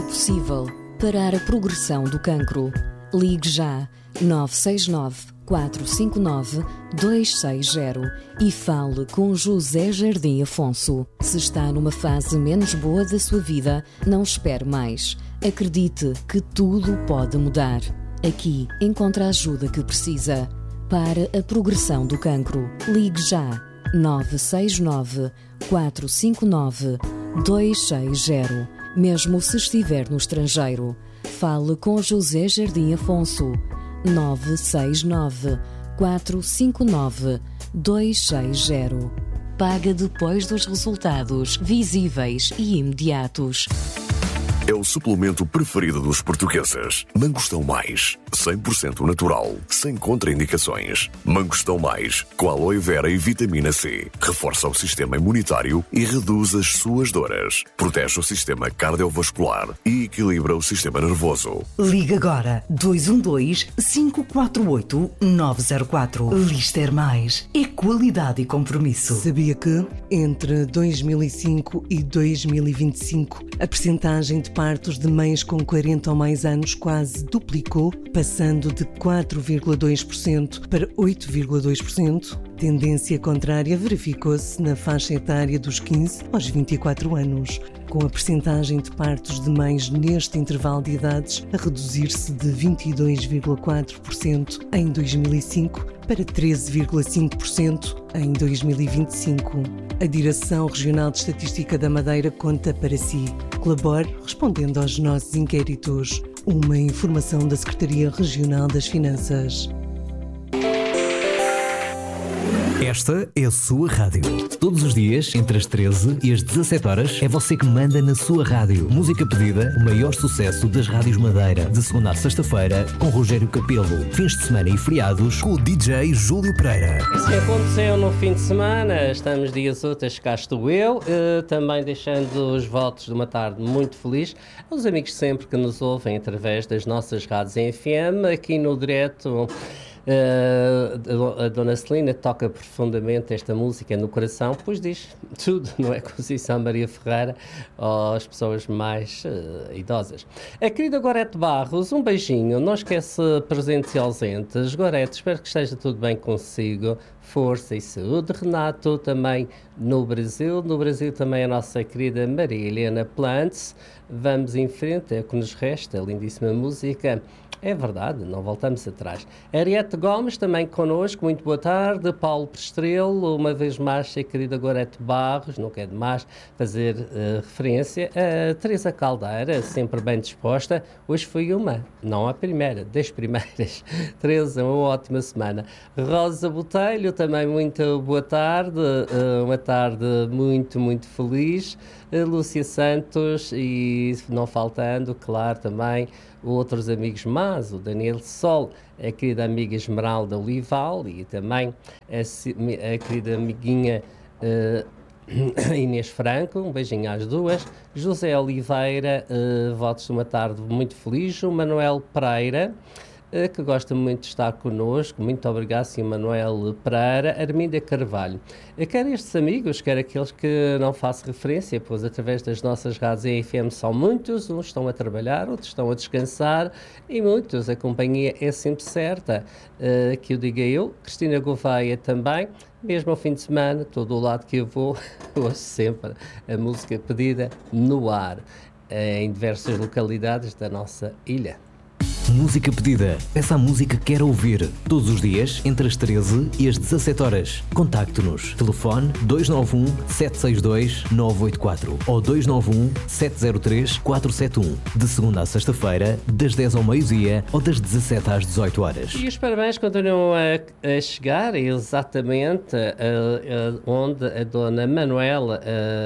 possível parar a progressão do cancro. Ligue já 969 459 260 e fale com José Jardim Afonso. Se está numa fase menos boa da sua vida, não espere mais. Acredite que tudo pode mudar. Aqui encontra a ajuda que precisa. Para a progressão do cancro, ligue já 969 459 260. Mesmo se estiver no estrangeiro, fale com José Jardim Afonso. 969 459 260. Paga depois dos resultados visíveis e imediatos. É o suplemento preferido dos portugueses. Mangostão Mais, 100% natural, sem contraindicações. Mangostão Mais, com aloe vera e vitamina C. Reforça o sistema imunitário e reduz as suas dores. Protege o sistema cardiovascular e equilibra o sistema nervoso. Liga agora 212-548-904. Lister Mais é qualidade e compromisso. Sabia que entre 2005 e 2025 a percentagem de partos de mães com 40 ou mais anos quase duplicou, passando de 4,2% para 8,2%. Tendência contrária verificou-se na faixa etária dos 15 aos 24 anos, com a percentagem de partos de mães neste intervalo de idades a reduzir-se de 22,4% em 2005 para 13,5% em 2025. A Direção Regional de Estatística da Madeira conta para si. Colabore respondendo aos nossos inquéritos. Uma informação da Secretaria Regional das Finanças. Esta é a sua rádio. Todos os dias, entre as 13 e as 17 horas, é você que manda na sua rádio. Música pedida, o maior sucesso das rádios Madeira. De segunda a sexta-feira, com Rogério Capelo. Fins de semana e feriados, com o DJ Júlio Pereira. Isso que aconteceu no fim de semana, estamos dias úteis, cá estou eu, também deixando os votos de uma tarde muito feliz aos amigos sempre que nos ouvem através das nossas rádios em FM, aqui no direto. A Dona Celina toca profundamente esta música no coração, pois diz tudo, não é? Conceição Maria Ferreira, às pessoas mais idosas. A querida Gorete Barros, um beijinho, não esquece presentes e ausentes. Gorete, espero que esteja tudo bem consigo. Força e saúde. Renato, também no Brasil também a nossa querida Maria Helena Plantes. Vamos em frente, é o que nos resta, lindíssima música. É verdade, não voltamos atrás. Ariete Gomes também connosco, muito boa tarde. Paulo Prestrelo, uma vez mais, a querida Gorete Barros, não quer demais fazer referência. A Teresa Caldeira, sempre bem disposta. Hoje foi uma, não a primeira, das primeiras. Teresa, uma ótima semana. Rosa Botelho, também muito boa tarde. Uma tarde muito, muito feliz. Lúcia Santos e, não faltando, claro, também outros amigos mais, o Daniel Sol, a querida amiga Esmeralda Olival e também a querida amiguinha Inês Franco, um beijinho às duas. José Oliveira, votos de uma tarde muito feliz. O Manuel Pereira, que gosta muito de estar connosco, muito obrigado, Sr. Manuel Pereira. Arminda Carvalho, quer estes amigos, quer aqueles que não faço referência, pois através das nossas rádios em FM são muitos, uns estão a trabalhar, outros estão a descansar e muitos, a companhia é sempre certa, que o diga eu. Cristina Gouveia também, mesmo ao fim de semana, todo o lado que eu vou, ouço sempre a música pedida no ar, em diversas localidades da nossa ilha. Música pedida. Essa música quer ouvir. Todos os dias, entre as 13 e as 17 horas. Contacte-nos. Telefone 291-762-984 ou 291-703-471. De segunda a sexta-feira, das 10 ao meio-dia ou das 17 às 18 horas. E os parabéns continuam a chegar exatamente onde a Dona Manuela,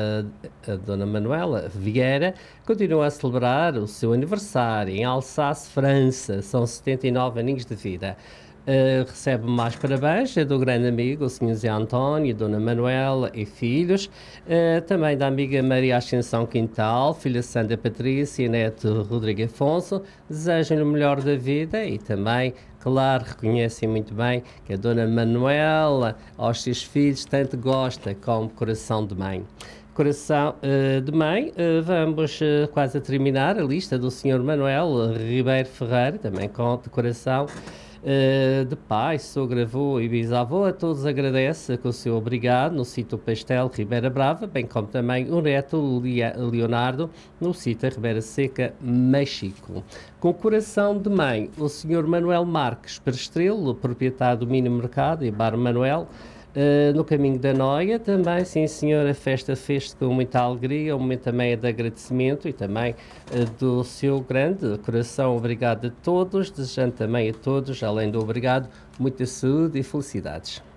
Vieira continua a celebrar o seu aniversário em Alsáce, França. São 79 aninhos de vida. Recebe mais parabéns do grande amigo, o Sr. Zé António, Dona Manuela e filhos, também da amiga Maria Ascensão Quintal, filha Sandra Patrícia e neto Rodrigo Afonso. Desejam-lhe o melhor da vida e também, claro, reconhecem muito bem que a Dona Manuela aos seus filhos tanto gosta como coração de mãe. Coração de mãe, vamos quase a terminar a lista do Sr. Manuel Ribeiro Ferreira, também com decoração de pai, sogra, avô e bisavô. A todos agradece com o seu obrigado no sítio Pastel Ribeira Brava, bem como também o neto Leonardo no sítio Ribeira Seca, México. Com coração de mãe, o Sr. Manuel Marques Perestrelo, proprietário do Mini Mercado e Bar Manuel, no caminho da Noia, também, sim senhora, a festa fez-se com muita alegria, um momento também de agradecimento e também do seu grande coração. Obrigado a todos, desejando também a todos, além do obrigado, muita saúde e felicidades.